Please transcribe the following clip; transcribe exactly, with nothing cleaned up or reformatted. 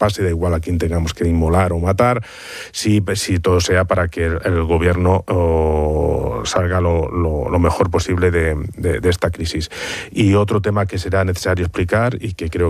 pase, da igual a quién tengamos que inmolar o matar, si, si todo sea para que el, el gobierno oh, salga lo, lo, lo mejor posible de, de, de esta crisis. Y otro tema que será necesario explicar y que creo